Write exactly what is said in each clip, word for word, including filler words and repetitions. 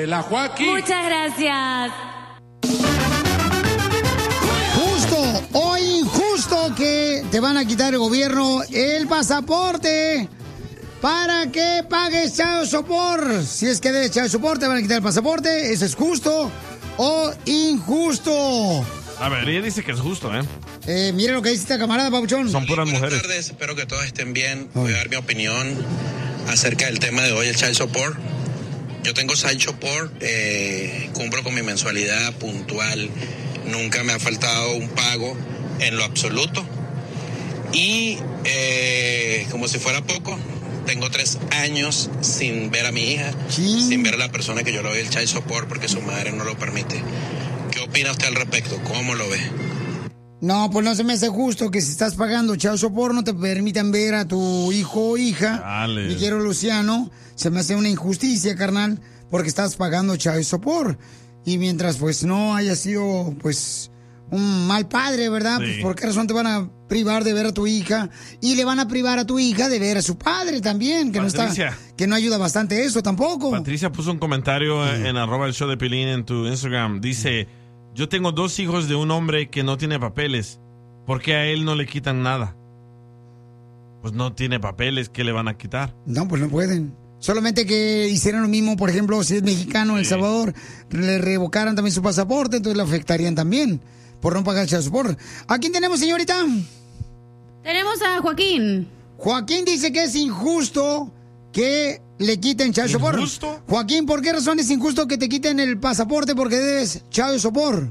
la Joaquín. Muchas gracias. Justo o injusto que te van a quitar el gobierno el pasaporte para que pagues child support. Si es que debes child support, te van a quitar el pasaporte. ¿Eso es justo o injusto? A ver, ella dice que es justo, ¿eh? Eh, mira lo que dice esta camarada, Pabuchón. Son puras Buenas mujeres. tardes, espero que todos estén bien. Voy a dar mi opinión acerca del tema de hoy, el child support. Yo tengo child support, eh, cumplo con mi mensualidad puntual. Nunca me ha faltado un pago en lo absoluto. Y eh, como si fuera poco, tengo tres años sin ver a mi hija, sí. sin ver a la persona que yo le doy el child support porque su madre no lo permite. ¿Qué opina usted al respecto? ¿Cómo lo ve? No, pues no se me hace justo que si estás pagando child support no te permitan ver a tu hijo o hija. Dale. Mi quiero Luciano, se me hace una injusticia, carnal, porque estás pagando child support. Y mientras pues no haya sido pues un mal padre, ¿verdad? Sí. Pues, ¿por qué razón te van a privar de ver a tu hija? Y le van a privar a tu hija de ver a su padre también, que Patricia. no está, que no ayuda bastante eso tampoco. Patricia puso un comentario sí. en arroba el show de Pilín en tu Instagram. Dice, yo tengo dos hijos de un hombre que no tiene papeles. ¿Por qué a él no le quitan nada? Pues no tiene papeles, ¿qué le van a quitar? No, pues no pueden. Solamente que hicieran lo mismo, por ejemplo, si es mexicano en El Salvador, le revocaran también su pasaporte, entonces le afectarían también por no pagar child support. ¿A quién tenemos, señorita? Tenemos a Joaquín. Joaquín dice que es injusto que le quiten child support. ¿Injusto? Joaquín, ¿por qué razón es injusto que te quiten el pasaporte porque debes child support?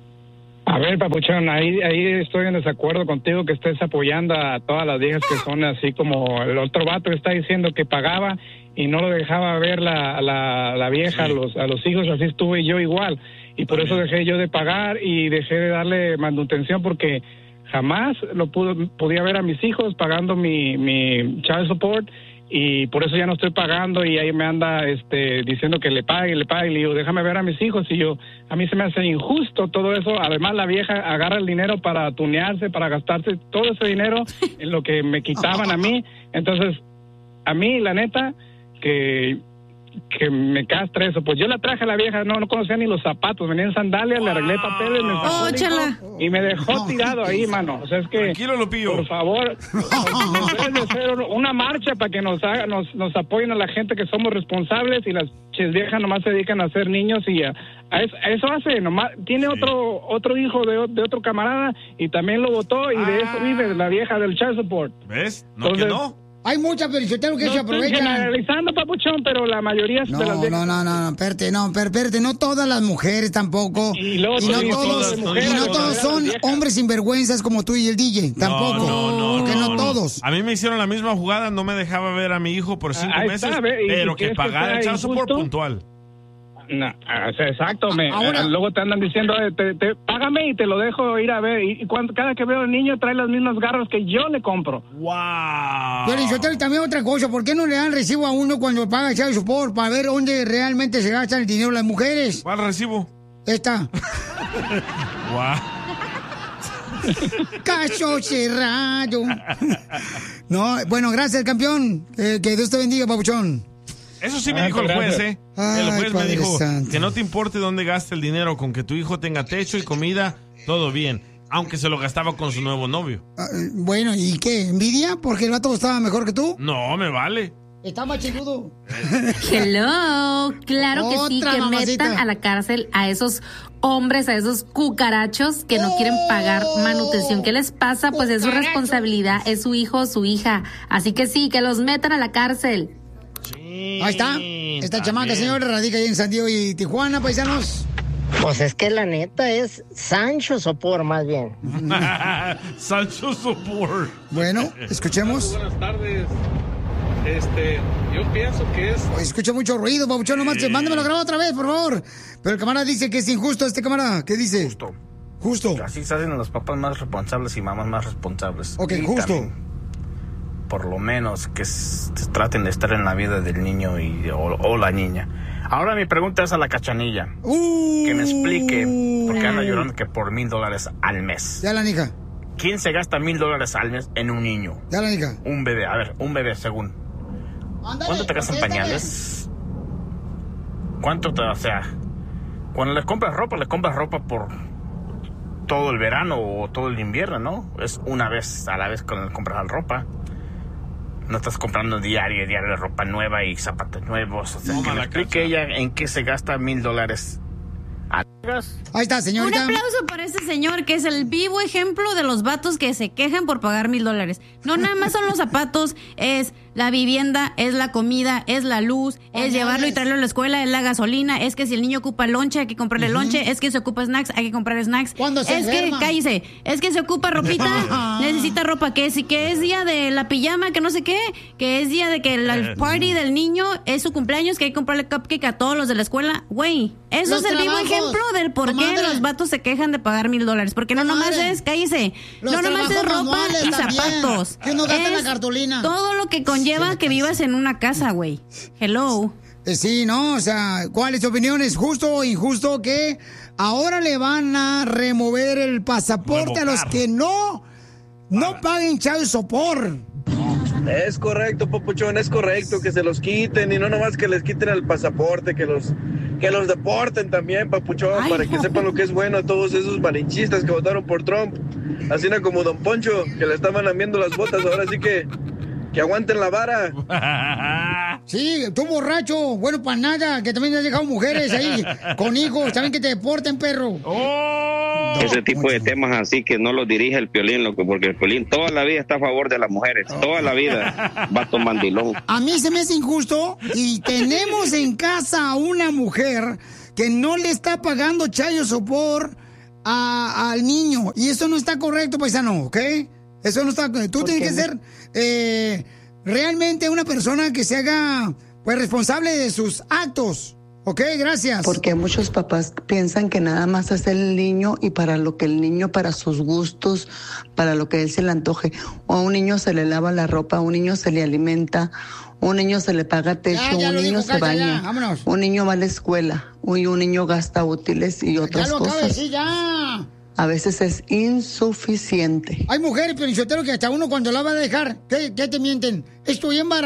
A ver, papuchón, ahí ahí estoy en desacuerdo contigo que estés apoyando a todas las viejas que son así como el otro vato que está diciendo que pagaba y no lo dejaba ver la, la, la vieja, sí. a, los, a los hijos, así estuve yo igual. Y por eso dejé yo de pagar y dejé de darle manutención porque jamás lo pudo, podía ver a mis hijos pagando mi, mi child support y por eso ya no estoy pagando y ahí me anda este diciendo que le pague, le pague y le digo, déjame ver a mis hijos y yo, a mí se me hace injusto todo eso. Además la vieja agarra el dinero para tunearse, para gastarse todo ese dinero en lo que me quitaban a mí. Entonces, a mí la neta que que me castra eso, pues yo la traje a la vieja, no no conocía ni los zapatos, venía en sandalias, le arreglé papeles, me sacó oh, chala. y me dejó tirado ahí, mano. O sea, es que tranquilo, lo pillo. Por favor, nos deben de hacer una marcha para que nos haga, nos, nos apoyen a la gente que somos responsables y las ches viejas nomás se dedican a ser niños y a, a, eso, a eso hace, nomás tiene sí. otro otro hijo de, de otro camarada y también lo votó y ah. de eso vive la vieja del child support. ¿Ves? No. Entonces, que no. Hay muchas perichoteros que no se aprovechan. No estoy generalizando, papuchón, pero la mayoría no, de las veces... No, no, no, no, espérate, no, espérate, no todas las mujeres tampoco. Y, luego, y no todos, mujeres, y no todos son hombres sinvergüenzas como tú y el D J, tampoco. No, no, no. Que no, no todos. A mí me hicieron la misma jugada, no me dejaba ver a mi hijo por cinco Ahí meses, está, pero que pagara el child support puntual. No, exacto, me, Ahora, eh, luego te andan diciendo, eh, te, te, págame y te lo dejo ir a ver. Y, y cuando, cada que veo al niño trae las mismas garras que yo le compro. ¡Wow! Pero yo te, también otra cosa, ¿por qué no le dan recibo a uno cuando paga el child support para ver dónde realmente se gastan el dinero las mujeres? ¿Cuál recibo? Esta. ¡Wow! Caso cerrado. No, bueno, gracias, campeón. Eh, que Dios te bendiga, papuchón. Eso sí me ah, dijo el juez, ¿eh? Ay, el juez me dijo santo. que no te importe dónde gaste el dinero, con que tu hijo tenga techo y comida, todo bien. Aunque se lo gastaba con su nuevo novio. Uh, bueno, ¿y qué? ¿Envidia? ¿Porque el vato estaba mejor que tú? No, me vale. Está más chiludo. Hello. Claro que sí, que mamacita. metan a la cárcel a esos hombres, a esos cucarachos que no oh, quieren pagar manutención. ¿Qué les pasa? Pues cucaracho. Es su responsabilidad, es su hijo o su hija. Así que sí, que los metan a la cárcel. Sí, ahí está. Esta chamaca, señora, radica ahí en San Diego y Tijuana, paisanos. Pues es que la neta es Sancho Sopor, más bien. Sancho Sopor. Bueno, escuchemos. Buenas tardes. Este, yo pienso que es... Oye, escucha mucho ruido, babuchón, nomás. Sí. Mándamelo a grabar otra vez, por favor. Pero el camarada dice que es injusto este camarada. ¿Qué dice? Justo. Justo. Así se hacen los papás más responsables y mamás más responsables. Ok, y justo. También, por lo menos que s- traten de estar en la vida del niño y, o, o la niña. Ahora mi pregunta es a la Cachanilla. Uh, que me explique por qué anda llorando que por mil dólares al mes. Ya la hija. ¿Quién se gasta mil dólares al mes en un niño? Ya la hija. Un bebé, a ver, un bebé según. Ándale, ¿Cuánto te gastan contéstame. pañales? ¿cuánto te, o sea, cuando le compras ropa, le compras ropa por todo el verano o todo el invierno, ¿no? Es una vez a la vez cuando le compras la ropa. No estás comprando diario, diario ropa nueva y zapatos nuevos. O sea, no, que me explique ella en qué se gasta mil dólares. Ahí está, señorita. Un aplauso para este señor que es el vivo ejemplo de los vatos que se quejan por pagar mil dólares. No nada más son los zapatos, es la vivienda, es la comida, es la luz, es llevarlo y traerlo a la escuela, es la gasolina, es que si el niño ocupa lonche hay que comprarle uh-huh. lonche, es que se ocupa snacks, hay que comprar snacks. ¿Cuándo se es enferma? que, cállese, es que se ocupa ropita, necesita ropa, que si que es día de la pijama, que no sé qué, que es día de que el party del niño es su cumpleaños, que hay que comprarle cupcake a todos los de la escuela. Güey, eso los es el trabajos. vivo ejemplo del por Comadre. qué los vatos se quejan de pagar mil dólares. Porque no Comadre. nomás es, cállese, Los no nomás es ropa y también. zapatos. Que uno gasta es la cartulina. todo lo que conlleva sí, que vivas en una casa, güey. Hello. Sí, ¿no? O sea, ¿cuál es tu opinión? ¿Es justo o injusto que ahora le van a remover el pasaporte Revocar. a los que no, no paguen child support? Es correcto, papuchón, es correcto que se los quiten y no nomás que les quiten el pasaporte, que los que los deporten también, papuchón, Ay, para que no. sepan lo que es bueno a todos esos malinchistas que votaron por Trump, así no como Don Poncho, que le estaban lamiendo las botas, ahora sí que que aguanten la vara. Sí, tú borracho, bueno para nada, que también has dejado mujeres ahí con hijos, también que te deporten, perro. Oh. Ese tipo de temas así que no los dirige el Piolín, loco, porque el Piolín toda la vida está a favor de las mujeres, oh. toda la vida va a mandilón. A mí se me hace injusto y tenemos en casa a una mujer que no le está pagando child support a, al niño y eso no está correcto, paisano, ¿ok? Eso no está. Tú tienes que ser eh, realmente una persona que se haga pues responsable de sus actos. Ok, gracias. Porque muchos papás piensan que nada más es el niño y para lo que el niño, para sus gustos, para lo que él se le antoje. O a un niño se le lava la ropa, a un niño se le alimenta, a un niño se le paga techo, ya, ya un niño dijo, se Cacha, baña, ya, un niño va a la escuela, y un niño gasta útiles y otras ya lo cosas. Acabo de decir, ya. A veces es insuficiente. Hay mujeres, pero que hasta uno cuando la va a dejar, ¿qué, qué te mienten? Estoy embarazada.